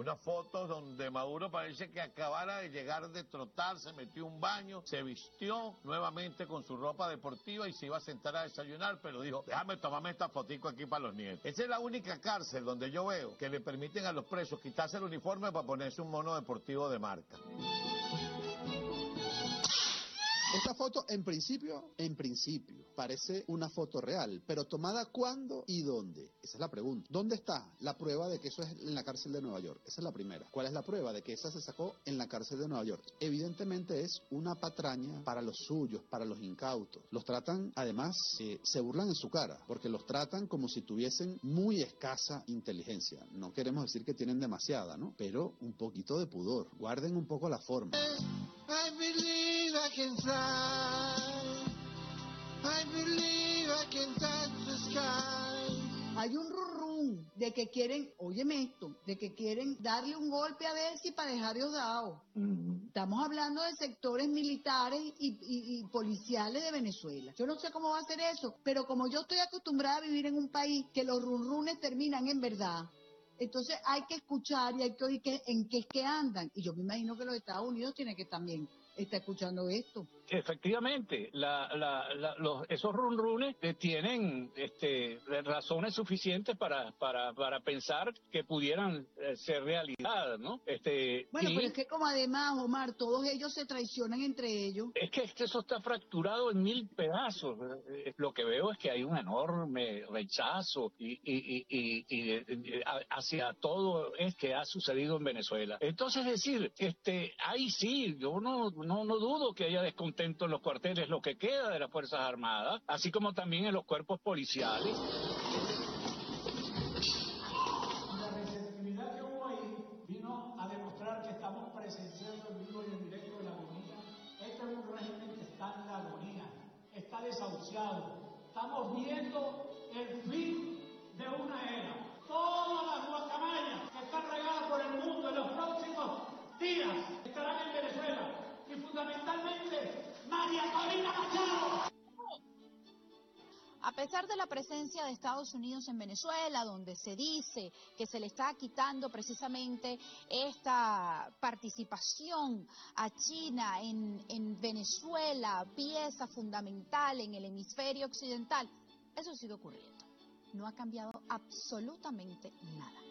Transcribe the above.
unas fotos donde Maduro parece que acabara de llegar de trotar, se metió un baño, se vistió nuevamente con su ropa deportiva y se iba a sentar a desayunar, pero dijo, déjame tomarme esta fotico aquí para los nietos. Esa es la única cárcel donde yo veo que le permiten a los presos quitarse el uniforme para ponerse un mono deportivo de marca. Esta foto, en principio, parece una foto real, pero ¿tomada cuándo y dónde? Esa es la pregunta. ¿Dónde está la prueba de que eso es en la cárcel de Nueva York? Esa es la primera. ¿Cuál es la prueba de que esa se sacó en la cárcel de Nueva York? Evidentemente es una patraña para los suyos, para los incautos. Los tratan, además, se burlan en su cara, porque los tratan como si tuviesen muy escasa inteligencia. No queremos decir que tienen demasiada, ¿no? Pero un poquito de pudor. Guarden un poco la forma. I believe I can fly. I believe I can touch the sky. Hay un rum de que quieren, óyeme esto, de que quieren darle un golpe a Delcy para dejar Diosdado. Estamos hablando de sectores militares y policiales de Venezuela. Yo no sé cómo va a ser eso, pero como yo estoy acostumbrada a vivir en un país que los rumrunes terminan en verdad, entonces hay que escuchar y hay que oír en qué es que andan. Y yo me imagino que los Estados Unidos tienen que también estar escuchando esto. Efectivamente, esos runrunes tienen razones suficientes para pensar que pudieran ser realidad, ¿no? Bueno, pero es que como además, Omar, todos ellos se traicionan entre ellos. Es que eso está fracturado en 1000 pedazos. Lo que veo es que hay un enorme rechazo hacia todo que ha sucedido en Venezuela. Entonces, es decir, ahí sí, yo no dudo que haya descontento en los cuarteles, lo que queda de las Fuerzas Armadas, así como también en los cuerpos policiales. La receptividad que hubo ahí vino a demostrar que estamos presenciando en vivo y en directo la agonía. Este es un régimen que está en la agonía, está desahuciado. Estamos viendo el fin de una era. Todas las guacamayas que están regadas por el mundo en los próximos días estarán en Venezuela. Y fundamentalmente María Corina Machado. A pesar de la presencia de Estados Unidos en Venezuela, donde se dice que se le está quitando precisamente esta participación a China en Venezuela, pieza fundamental en el hemisferio occidental, eso sigue ocurriendo. No ha cambiado absolutamente nada.